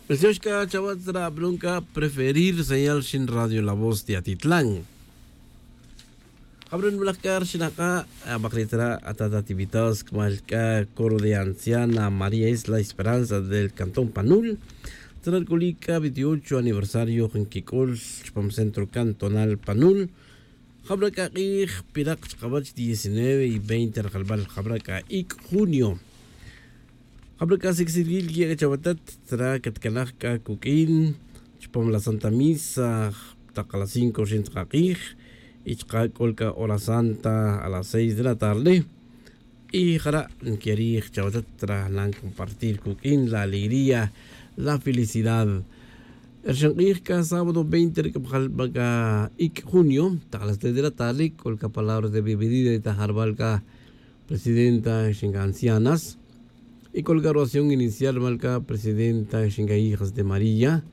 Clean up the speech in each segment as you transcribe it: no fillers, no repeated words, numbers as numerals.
Melchioshka Chavatra Blanca preferir señal sin radio La Voz de Atitlán. Abren Blacar Shinaka Bacritra Atata actividades Malca Coro de Anciana María Isla Esperanza del Cantón Panul. Trarcolica 28 aniversario en Kikol, Chpam Centro Cantonal Panul. Jabraca Ik Pirak Chabach 19 y 20 Rajalbal Jabraca Ik junio. Jabraca Sexigil Giga Chabatat Tra Katkanaka Kukin Chpam la Santa Misa Takala 5 Shintrakij y Chkakolka Hora Santa a las 6 de la tarde. Y Jara Nkierij Chabatat Tra Nan compartir Kukin la alegría, la felicidad. El Shanghai sábado 20 de junio, a las 3 de la tarde, con la palabra de bienvenida de Tajarbalca, presidenta de Ancianas, y con la oración inicial, Malca, presidenta de Hijas de María,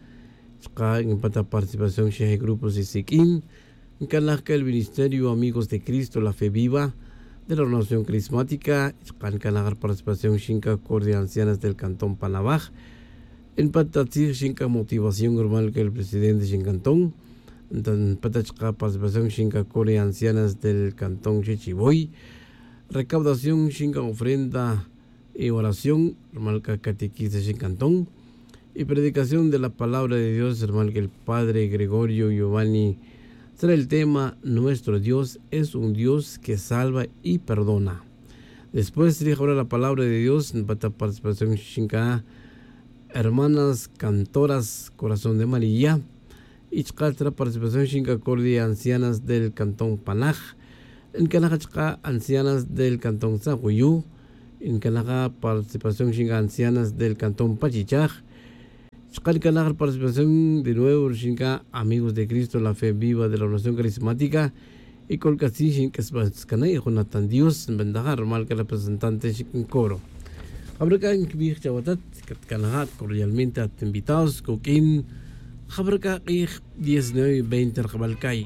en participación de grupos de Siquín, en Canasca, el Ministerio Amigos de Cristo, la Fe Viva, de la Renovación Carismática, en Canasca, participación de Ancianas del Cantón Panabaj, en Patatzir Shinka motivación normal que el presidente Shinkantón, en Patachka participación Shinka Core Ancianas del Cantón Chichiboy, recaudación Shinka ofrenda y oración normal que catequista Shinkantón, y predicación de la palabra de Dios normal que el Padre Gregorio Giovanni. Será el tema Nuestro Dios es un Dios que salva y perdona. Después se ahora la palabra de Dios en participación Shinka Hermanas Cantoras Corazón de María, y Chkatra participación Shinka Cordia Ancianas del Cantón Panaj, en Canajachka Ancianas del Cantón Zahuyú, en Canaja participación Shinka Ancianas del Cantón Pachichaj, Chkal Canaja participación de nuevo Shinka Amigos de Cristo, la Fe Viva de la Renovación Carismática, y Colcasí Shinka Spanskana y Jonathan Dios, en Bendajar, marca representante Shinka Coro. Jabraca en Kibir Chabatat, Katkanajat, cordialmente invitados, Coquín, Jabraca y 19 y 20 Rajabalcay.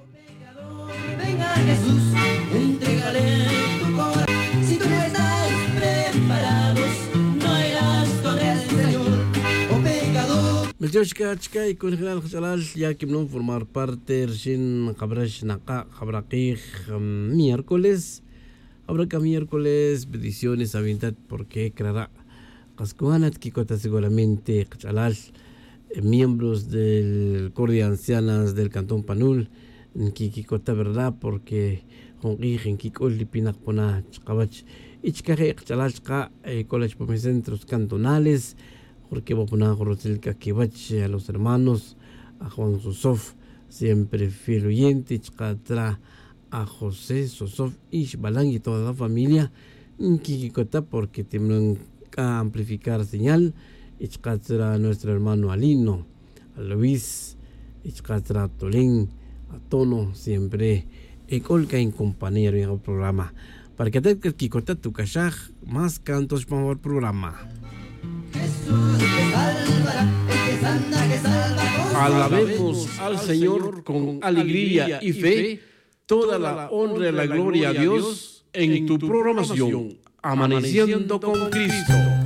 Venga Jesús, entrégale tu corazón. Si tú no estás preparados, no irás con el Señor, oh pecador. Melchioshka, Chka y con General Chalal, ya que no formar parte, Shin Jabrash Naka, Jabraqij, miércoles. Jabraca miércoles, bendiciones, avintat, porque creará. Cascuanat Kikota seguramente Chalal, miembros del Coro de Ancianas del Cantón Panul, en Kikota, ¿verdad? Porque Honguij en Kikol Lipinak Pona Chkabach, Ichkaje Chalal Chka, College por mis centros cantonales, porque Bopona Jorosilka Kibach, a los hermanos, a Juan Sosof, siempre fiel oyente, Chkatra, a José Sosof, Ishbalang y toda la familia, en Kikota, porque tienen a amplificar señal, Ichkatra nuestro hermano Alino, a Luis, Ichkatra Tolén, a Tono, siempre Ecolca en compañero en el programa. Para que te Kikota tu kashaj, más cantos para el programa. Jesús te salvará, el que sana, que salva. Alabemos al Señor con alegría y fe, toda la honra y la gloria a Dios en tu programación. Amaneciendo con Cristo.